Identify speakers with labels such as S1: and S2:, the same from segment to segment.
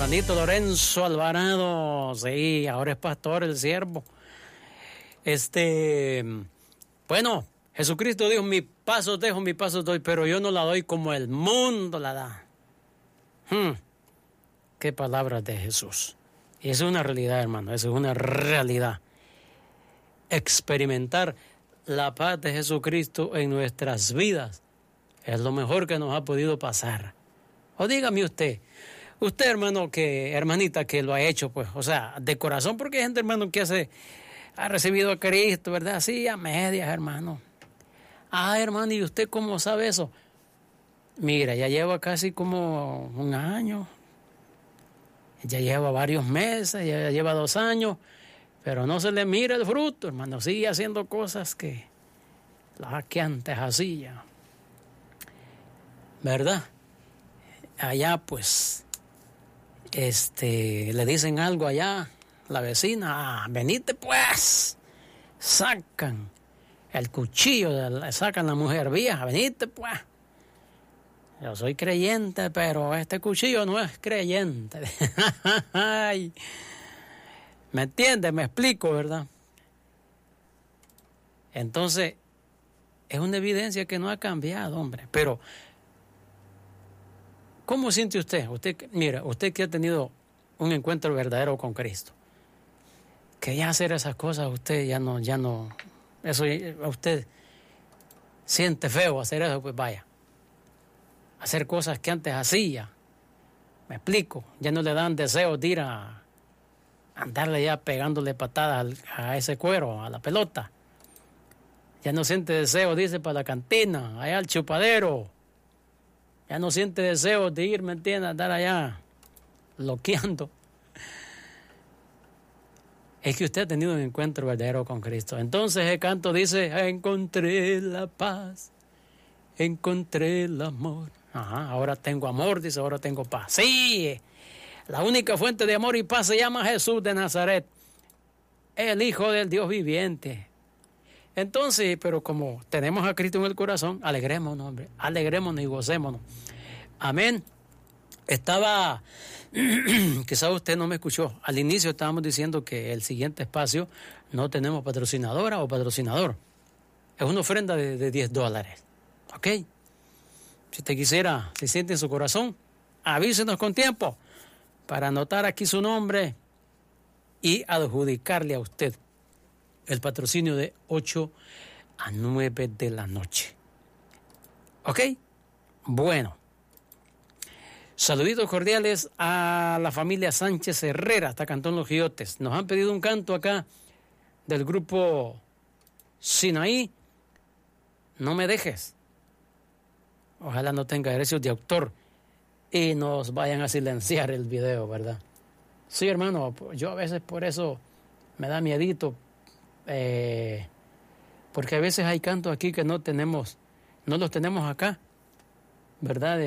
S1: hermanito Lorenzo Alvarado. Sí, ahora es pastor, el siervo. Bueno, Jesucristo dijo, mi paso dejo, mi paso doy, pero yo no la doy como el mundo la da. Qué palabras de Jesús. Y eso es una realidad, hermano, eso es una realidad. Experimentar la paz de Jesucristo en nuestras vidas es lo mejor que nos ha podido pasar. O dígame usted, hermano, hermanita, que lo ha hecho, pues, o sea, de corazón, porque hay gente, hermano, que ha recibido a Cristo, ¿verdad? Sí, a medias, hermano. Hermano, ¿y usted cómo sabe eso? Mira, ya lleva casi como un año, ya lleva varios meses, ya lleva 2 años, pero no se le mira el fruto, hermano. Sigue haciendo cosas que antes hacía, ¿verdad? Allá, pues, le dicen algo allá, la vecina, venite pues, sacan el cuchillo, le sacan la mujer vieja, venite pues. Yo soy creyente, pero este cuchillo no es creyente. ¿Me entiendes? Me explico, ¿verdad? Entonces, es una evidencia que no ha cambiado, hombre. Pero, ¿cómo siente usted? Mira, usted que ha tenido un encuentro verdadero con Cristo, que ya hacer esas cosas, usted ya no, eso a usted siente feo hacer eso, pues vaya. Hacer cosas que antes hacía. Me explico. Ya no le dan deseos de ir a andarle ya pegándole patadas a ese cuero, a la pelota. Ya no siente deseo, dice, para la cantina, allá al chupadero. Ya no siente deseo de ir, ¿me entiendes? A andar allá loqueando. Es que usted ha tenido un encuentro verdadero con Cristo. Entonces el canto dice, encontré la paz, encontré el amor. Ahora tengo amor, dice, ahora tengo paz. Sí, la única fuente de amor y paz se llama Jesús de Nazaret, el Hijo del Dios viviente. Entonces, pero como tenemos a Cristo en el corazón, alegrémonos, hombre, alegrémonos y gocémonos. Amén. Quizás usted no me escuchó. Al inicio estábamos diciendo que el siguiente espacio no tenemos patrocinadora o patrocinador. Es una ofrenda de $10. ¿Ok? Si usted quisiera, si siente en su corazón, avísenos con tiempo para anotar aquí su nombre y adjudicarle a usted el patrocinio de 8 a 9 de la noche. ¿Ok? Bueno. Saluditos cordiales a la familia Sánchez Herrera, hasta Cantón Los Giyotes. Nos han pedido un canto acá del grupo Sinaí, No me dejes. Ojalá no tenga derechos de autor y nos vayan a silenciar el video, ¿verdad? Sí, hermano, yo a veces por eso me da miedito, porque a veces hay cantos aquí que no los tenemos acá, ¿verdad?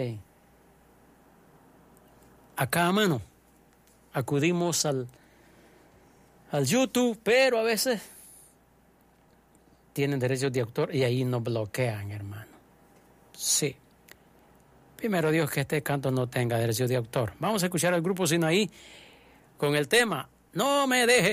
S1: Acá a mano. Acudimos al YouTube, pero a veces tienen derechos de autor y ahí nos bloquean, hermano. Sí. Primero Dios que este canto no tenga derechos de autor. Vamos a escuchar al grupo Sinaí con el tema No me dejes.